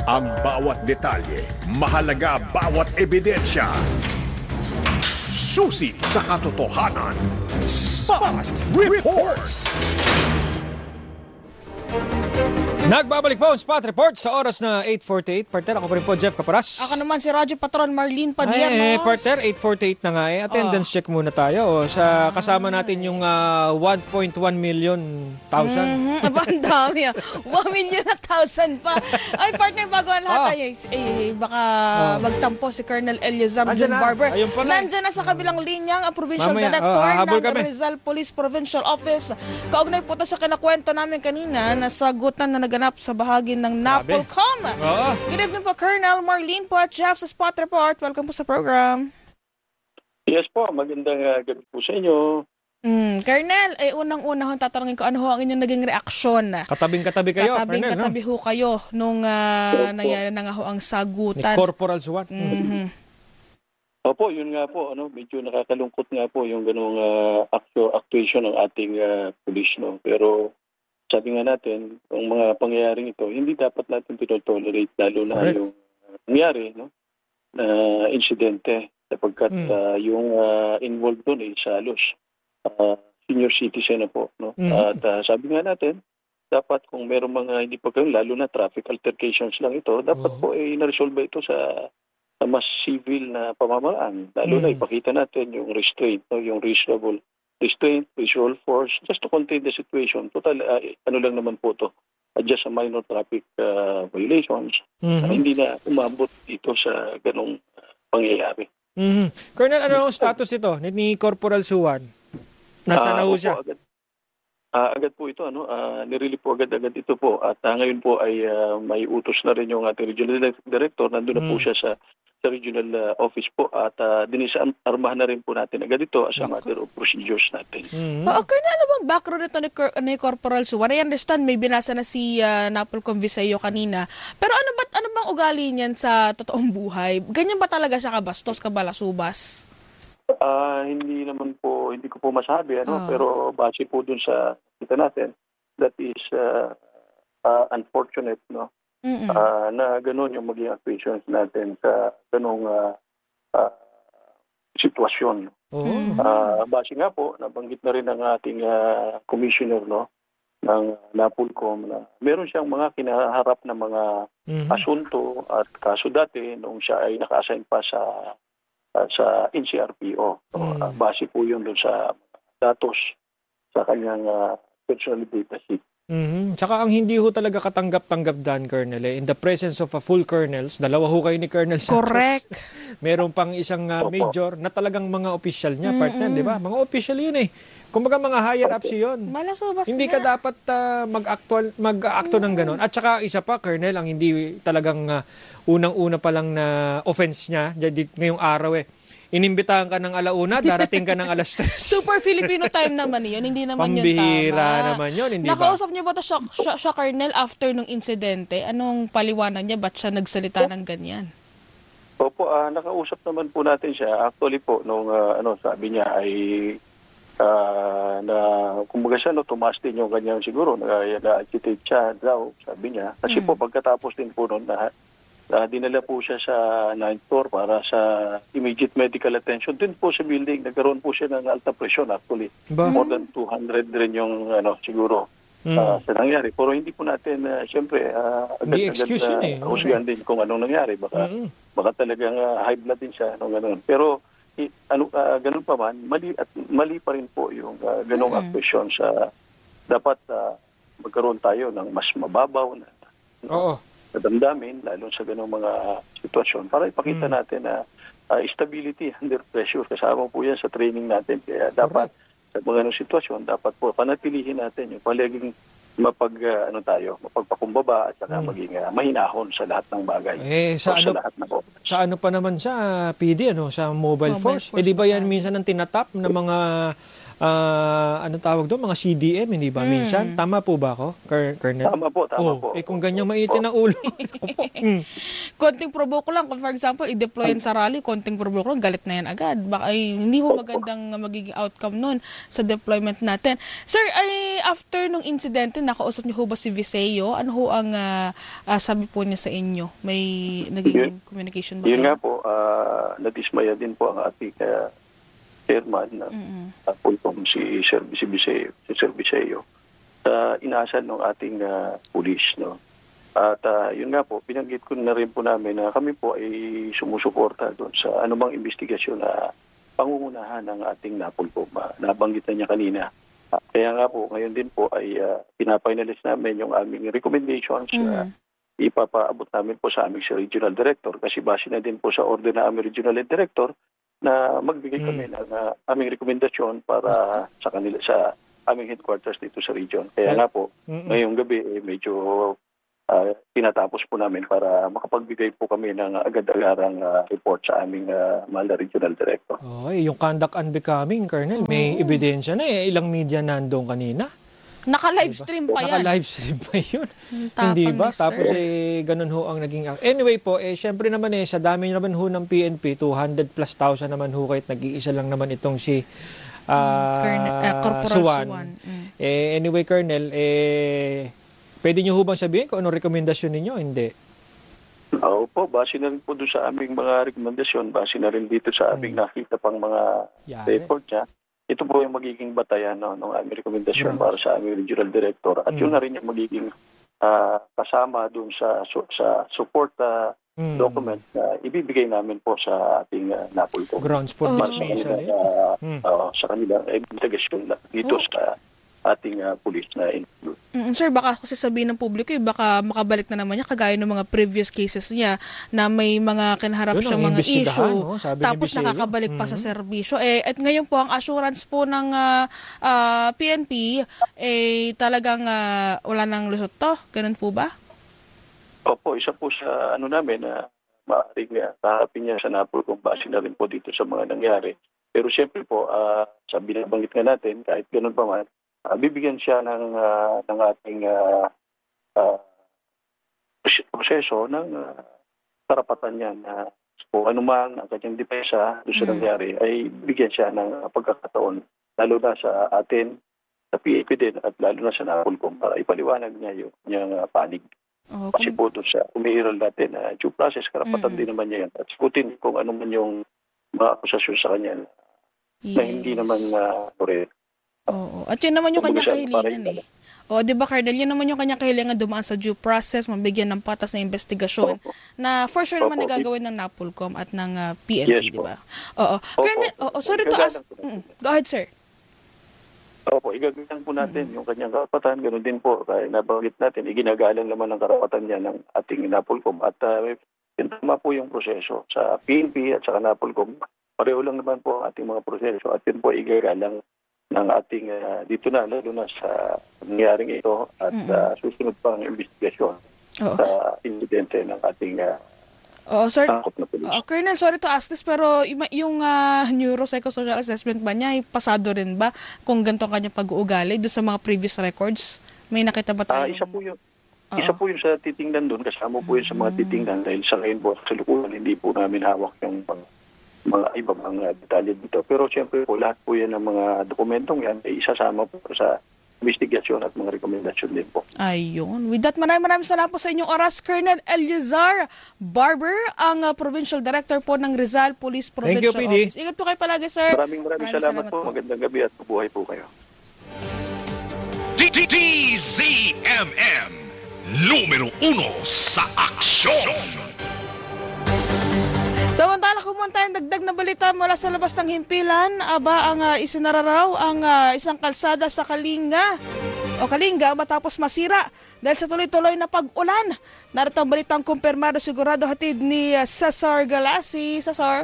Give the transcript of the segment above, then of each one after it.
Ang bawat detalye, mahalaga bawat ebidensya. Susi sa katotohanan. Spot Reports! Nagbabalik po ang Spot Report sa oras na 8:48. Partner, ako pa rin po, Jeff Caparas. Ako naman si Radyo Patron Marlene Padilla. Partner, 8:48 na nga eh. Attendance check muna tayo. Sa kasama natin yung 1.1 million thousand. Aba, ang dami 1 million na thousand pa. Ay, partner, bago ang lahat tayo, baka magtampo si Colonel Eliazar John Barber. Nandiyan na sa kabilang linya ang Provincial Director ng Rizal Police Provincial Office. Kaugnay po ito sa kinakwento namin kanina na sagutan na naganap sa bahagi ng NAPOLCOM. Good evening po, Colonel Marlene po at Jeff sa Spot Report. Welcome po sa program. Yes po, magandang gabi po sa inyo. Colonel, unang-una hong tatanungin ko, ano ho ang inyong naging reaksyon? Katabing-katabi kayo, Katabing-katabi ho kayo nung nangyari na nga ho ang sagutan. Ni Corporal Suwan. Opo, yun nga po, medyo nakakalungkot nga po yung ganung actuation ng ating police, no? Pero sabi nga natin, ang mga pangyayaring ito, hindi dapat natin tinotolerate, lalo na yung nangyari, no? Na insidente, sapagkat yung involved doon ay salos. Senior citizen na po, no? At sabi nga natin, dapat kung meron mga hindi pagkaroon, lalo na traffic altercations lang ito, dapat po ay na-resolve ito sa mas civil na pamamaraan. Lalo na ipakita natin yung restraint, no? Yung reasonable restraint, visual force, just to contain the situation. Total, ano lang naman po to, just a minor traffic violations. Hindi na umabot dito sa ganong pangyayari. Colonel, ano ang status ito ni Corporal Suwan? Nasaan na ho siya? Agad po ito, nirelieve po agad ito po. At ngayon po ay may utos na rin yung ating regional director. Nandun na po siya sa regional office po at dinisarmahan na rin po natin agad ito as a matter of procedures natin. Okay na, ano bang background ito ni Corporal Suwan? I understand may binasa na si NAPOLCOM Visaylo kanina. Pero ano bang ugali niyan sa totoong buhay? Ganyan ba talaga siya kabastos, kabalasubas? Hindi ko po masabi, pero base po dun sa kita natin, that is unfortunate, no? Na gano'n yung maging actuations natin sa ganong sitwasyon. Base nga po, nabanggit na rin ng ating commissioner, no, ng NAPOLCOM na meron siyang mga kinaharap na mga asunto at kaso dati nung siya ay naka-assign pa sa NCRPO. Base po yun doon sa datos sa kanyang personal data sheet. Tsaka ang hindi ho talaga katanggap-tanggap dan, Colonel, in the presence of a full colonels, dalawa ho kayo ni Colonel Santos. Correct. Meron pang isang major na talagang mga official niya, partner, di ba? Mga official yun eh. Kumbaga mga higher ups yun. Malasubas hindi ka dapat mag-acto ng ganon. At saka isa pa, Colonel, ang hindi talagang unang-una pa lang na offense niya, ngayong araw inimbitahan ka ng alauna, darating ka ng alas 3. Super Filipino time naman yun. Hindi naman yun tama. Pambihira naman yun, hindi ba? Nakausap niyo ba ito siya, Colonel, after nung insidente? Anong paliwanag niya? Ba't siya nagsalita ng ganyan? Opo, nakausap naman po natin siya. Actually po, nung sabi niya ay na kumbaga siya, tumaas din yung kanyang siguro, na-agitate siya daw, sabi niya. Kasi po, pagkatapos din po noon, dinala po siya sa 9th floor para sa immediate medical attention. Din po sa building, nagkaroon po siya ng alta presyon actually. More than 200 rin yung siguro sa nangyari. Pero hindi po natin, siyempre, agad-agad husgan din kung anong nangyari. Baka talagang high blood din siya. Ganun. Pero ganun pa man, mali pa rin po yung ganung actuation sa dapat magkaroon tayo ng mas mababaw na damdamin, lalo sa ganung mga sitwasyon, para ipakita natin na stability under pressure. Kasama po yan sa training natin. Kaya dapat sa mga sitwasyon, dapat po panatilihin natin yung palaging mapagpakumbaba at saka maging mahinahon sa lahat ng bagay. Sa ano pa naman sa PD, sa mobile force? Di ba yan minsan ang tinatap ng mga anong tawag doon, mga CDM, hindi ba minsan? Tama po ba ako, Colonel? Tama po. Kung ganyan mainitin ang ulo. Konting provoke lang. Kung for example, i-deploy yan sa rally, konting provoke lang, galit na yan agad. Baka hindi mo magandang magiging outcome nun sa deployment natin. Sir, after nung incidente, nakausap niyo ho ba si Viseo? Ano ho ang sabi po niya sa inyo? May naging communication ba? Yun nga po, nadismaya din po ang ating chairman na Pulpong si Sir Viseo sa inaasan ng ating pulis, no. At yun nga po, binanggit ko na rin po namin na kami po ay sumusuporta doon sa anumang investigasyon na pangungunahan ng ating Napolcom. Nabanggit na niya kanina. Kaya nga po, ngayon din po ay pinapinalis namin yung aming recommendations ipapaabot namin po sa aming regional director kasi base na din po sa order na aming regional director na magbigay kami ng aming rekomendasyon para sa kanila sa aming headquarters dito sa region. Kaya nga po, ngayong gabi medyo tinatapos po namin para makapagbigay po kami ng agad-agarang report sa aming mahal na regional director. Yung conduct unbecoming, Colonel, may ebidensya na Ilang media nandun kanina. Naka-livestream pa yan. Naka-livestream pa yun. Hindi ba? Tapos ganun ho ang naging... Anyway po, syempre naman sa dami naman ho ng PNP, 200 plus thousand naman ho kahit nag-iisa lang naman itong si Corporal Suwan. Suwan. Anyway, Colonel, pwede nyo ho bang sabihin kung anong rekomendasyon ninyo? Hindi. Oo po, base na rin po doon sa aming mga rekomendasyon, base na rin dito sa aming nakita pang mga report niya. Ito po yung magiging batayan ng aming rekomendasyon para sa aming regional director. At yun na rin yung magiging kasama dun sa support document na ibibigay namin po sa ating Napolcom. Grounds for dismissal. Sa kanilang investigasyon dito sa ating police na include. Sir, baka kasi sabihin ng publiko, baka makabalik na naman niya kagaya ng mga previous cases niya na may mga kinaharap siyang mga issue, tapos nakakabalik pa sa serbisyo. At ngayon po, ang assurance po ng PNP, talagang wala nang lusot to. Ganun po ba? Opo, isa po sa namin na maaaring taharapin niya sa Napolcom base na rin po dito sa mga nangyari. Pero siyempre po, sa binabanggit nga natin, kahit ganun pa man, bibigyan siya ng ating proseso ng karapatan niya na kung anuman ang kanyang depensa doon sa nangyari ay bigyan siya ng pagkakataon lalo na sa atin, sa PAP din at lalo na sa Napolcom para ipaliwanag niya yung kanyang panig. Kasi po doon sa umiiral natin due process, karapatan din naman niya yan at sikutin kung ano man yung mga akusasyon sa kanya na hindi naman correct. Oo. At yun naman yung kanyang kahilingan di ba, Colonel, yun naman yung kanyang kahilingan dumaan sa due process, mabigyan ng patas na investigasyon na for sure naman nagagawin ng Napolcom at ng PNP, di ba? Colonel, sorry to ask. Go ahead, sir. Opo, igagalang po natin yung kanyang karapatan. Ganun din po, kaya nabanggit natin, iginagalang naman ang karapatan niya ng ating Napolcom. At tama po yung proseso sa PNP at sa Napolcom. Pareho lang naman po ang ating mga proseso at yun po igagalang ng ating dito na, lalo na sa nangyaring ito at susunod pang investigasyon sa insidente ng ating sir, Colonel, sorry to ask this, pero yung neuropsychosocial assessment ba niya, pasado rin ba kung ganito kanyang pag-uugali doon sa mga previous records? May nakita ba tayo? Isa po yung sa titingnan doon, kasama po yun sa mga titingnan dahil sa ngayon po sa lukuhan, hindi po namin hawak yung mga ibang mga detalye dito. Pero siyempre po, lahat po yan ng mga dokumentong yan ay isasama po sa investigasyon at mga rekomendasyon din po. Ayun. With that, maraming salamat po sa inyong oras, Colonel Eleazar Barber, ang Provincial Director po ng Rizal Police Provincial Office. Ingat po kayo palagi, sir. Maraming salamat po. Magandang gabi at mabuhay po kayo. DZMM Numero 1 sa aksyon. Samantala, kung tayong dagdag na balita mula sa labas ng himpilan, ang isinararaw ang isang kalsada sa Kalinga matapos masira dahil sa tuloy-tuloy na pag-ulan. Narito ang balitang kumpirmado sigurado hatid ni Cesar Galasi. Cesar?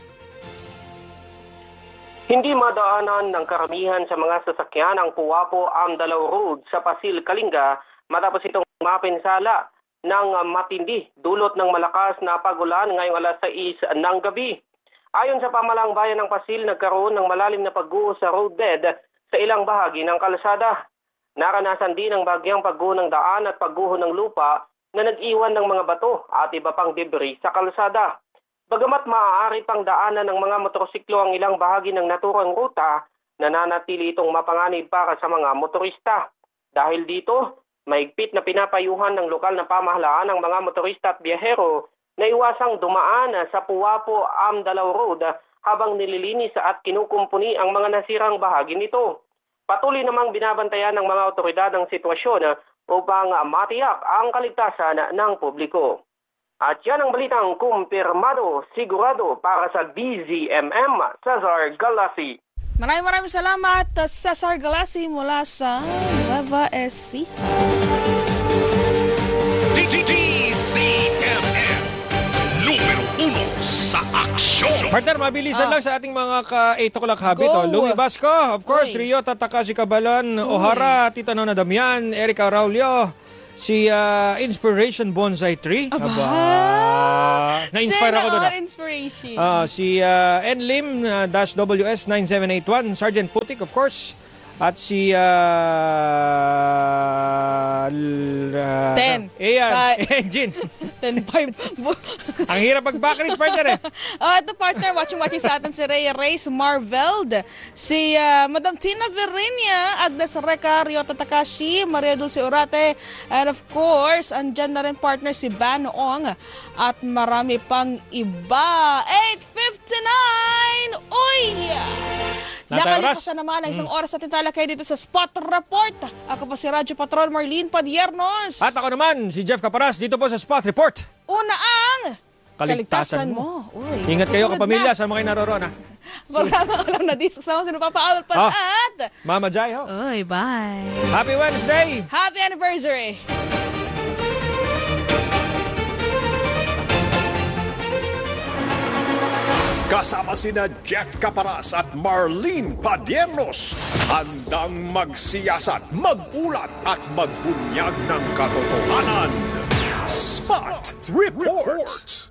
Hindi madaanan ng karamihan sa mga sasakyan ang Puwapo Amdalaw Road sa Pasil, Kalinga matapos itong mapinsala ng matindi dulot ng malakas na pag-ulan ngayong alas 6 ng gabi. Ayon sa pamahalaang bayan ng Pasil, nagkaroon ng malalim na pagguho sa roadbed sa ilang bahagi ng kalsada. Naranasan din ang bagyang pagguho ng daan at pagguho ng lupa na nag-iwan ng mga bato at iba pang debris sa kalsada. Bagamat maaari pang daanan ng mga motorsiklo ang ilang bahagi ng naturang ruta, nananatili itong mapanganib para sa mga motorista. Dahil dito, mahigpit na pinapayuhan ng lokal na pamahalaan ng mga motorista at biyahero na iwasang dumaan sa Puwapo Amdalaw Road habang nililinis at kinukumpuni ang mga nasirang bahagi nito. Patuloy namang binabantayan ng mga otoridad ang sitwasyon upang matiyak ang kaligtasan ng publiko. At yan ang balitang kumpirmado, sigurado para sa DZMM, Cesar Galasi. Maraming salamat, Cesar Galasi mula sa Nueva Ecija. DZMM, numero 1 sa aksyon. Partner, mabilisan lang sa ating mga ka-8 o'clock habit. Louie Basco, of course, Rio Tatakashi Cabalon, O'Hara, Tita Nona Damian, Erica Raulio, si Inspiration Bonsai Tree. Na-inspire ako doon. Inspiration. Si Enlim -WS 9781, Sergeant Putik, of course. At si 10. Engine. 10-5. Ang hirap mag-backread, partner eh. Ito partner, watching sa atin si Reyes Marveld, si Madam Tina Verinia, Agnes Reca, Ryota Takashi, Maria Dulce Urate, and of course, andyan na rin partner si Banoong at marami pang iba. 8:59! Uy! Nakalimutan naman ang isang oras natin talakay dito sa Spot Report. Ako po si Radyo Patrol Marlene Padiernos. At ako naman, si Jeff Caparas, dito po sa Spot Report. Una ang kaligtasan mo. Uy, ingat kayo kapamilya, saan mo kayo naroroon ha? Programa ko lang na disco sa sino papaawal pa at Mama Jai ho. Uy, bye. Happy Wednesday! Happy anniversary! Kasama sina Jeff Caparas at Marlene Padiernos. Handang magsiyasat, magulat at magbunyag ng katotohanan. Spot Report!